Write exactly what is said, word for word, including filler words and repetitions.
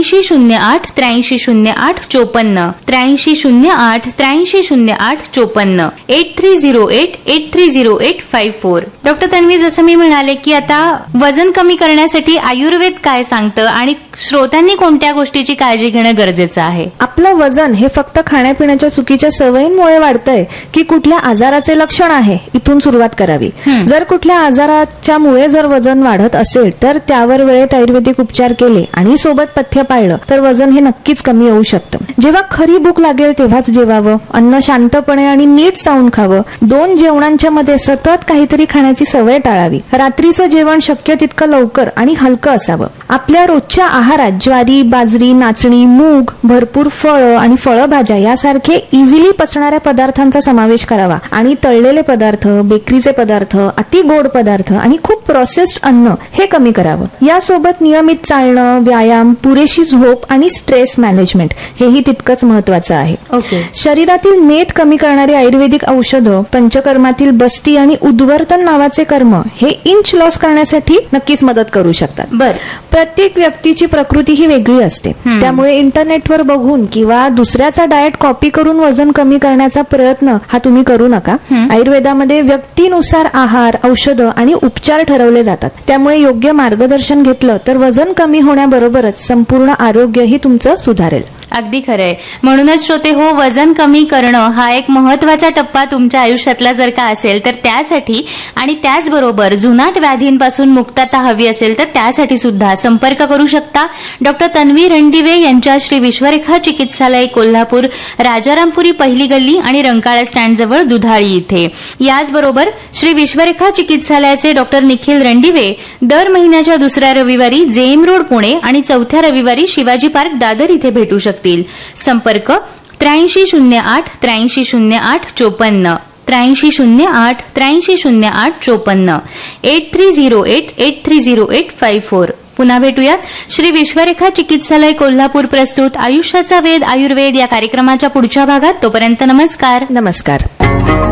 त्र्याऐंशी शून्य आठ त्र्याऐंशी शून्य आठ चोपन्न त्र्याऐंशी शून्य आठ त्र्याऐंशी शून्य आठ चोपन्न eight three zero eight eight three zero eight five four. Doctor Tanvi, जसं मी म्हणाले की आता वजन कमी करण्यासाठी आयुर्वेद काय सांगतं आणि श्रोत्यांनी कोणत्या गोष्टीची काळजी घेणं गरजेचं आहे? आपलं वजन हे फक्त खाण्यापिण्याच्या चुकीच्या सवयींमुळे वाढतंय की कुठल्या आजाराचे लक्षण आहे, इथून सुरुवात करावी. जर कुठल्या आजाराच्या मुळे जर वजन वाढत असेल तर त्यावर वेळेत आयुर्वेदिक उपचार केले आणि सोबत पथ्य पाळलं तर वजन हे नक्कीच कमी होऊ शकतं. जेव्हा खरी भूक लागेल तेव्हाच जेवावं, अन्न शांतपणे आणि नीट चावून खावं, दोन जेवणांच्या मध्ये सतत काहीतरी खाण्याची सवय टाळावी, रात्रीचं जेवण शक्य तितकं लवकर आणि हलकं असावं. आपल्या रोजच्या आहारात ज्वारी, बाजरी, नाचणी, मूग, भरपूर फळं आणि फळभाज्या यासारखे इझिली पचणाऱ्या पदार्थांचा समावेश करावा आणि तळलेले पदार्थ, बेकरीचे पदार्थ, अति गोड पदार्थ आणि खूप प्रोसेस्ड अन्न हे कमी करावं. यासोबत नियमित चालणं, व्यायाम, पुरेशी झोप आणि स्ट्रेस मॅनेजमेंट हेही तितकंच महत्वाचं आहे. ओके. शरीरातील मेद कमी करणारी आयुर्वेदिक औषधं, पंचकर्मातील बस्ती आणि उद्वर्तन नावाचे कर्म हे इंच लॉस करण्यासाठी नक्कीच मदत करू शकतात. बर. प्रत्येक व्यक्तीची प्रकृती ही वेगळी असते, त्यामुळे इंटरनेटवर बघून किंवा दुसऱ्याचा डाएट कॉपी करून वजन कमी करण्याचा प्रयत्न हा तुम्ही करू नका. आयुर्वेदामध्ये व्यक्तीनुसार आहार, औषधं आणि उपचार ठरवले जातात. त्यामुळे योग्य मार्गदर्शन घेतलं तर वजन कमी होण्याबरोबरच संपूर्ण आरोग्यही तुमचं सुधारेल. अगदी खरंय. म्हणूनच श्रोते हो, वजन कमी करणं हा एक महत्वाचा टप्पा तुमच्या आयुष्यातला जर का असेल तर त्यासाठी आणि त्याचबरोबर जुनाट व्याधींपासून मुक्तता हवी असेल तर त्यासाठी सुद्धा संपर्क करू शकता. डॉक्टर तन्वी रणदिवे यांच्या श्री विश्वरेखा चिकित्सालय कोल्हापूर, राजारामपुरी पहिली गल्ली आणि रंकाळा स्टँड जवळ दुधाळी इथे. याचबरोबर श्री विश्वरेखा चिकित्सालयाचे डॉक्टर निखिल रणदिवे दर महिन्याच्या दुसऱ्या रविवारी जेएम रोड पुणे आणि चौथ्या रविवारी शिवाजी पार्क दादर इथे भेटू शकतील. संपर्क त्र्याऐंशी शून्य आठ त्र्याऐंशी शून्य आठ चोपन्न त्र्याऐंशी शून्य आठ त्र्याऐंशी शून्य आठ चोपन्न eight three zero eight eight three zero eight five four. पुन्हा भेटूयात. श्री विश्वरेखा चिकित्सालय कोल्हापूर प्रस्तुत आयुष्याचा वेध आयुर्वेद या कार्यक्रमाच्या पुढच्या भागात. तोपर्यंत नमस्कार. नमस्कार.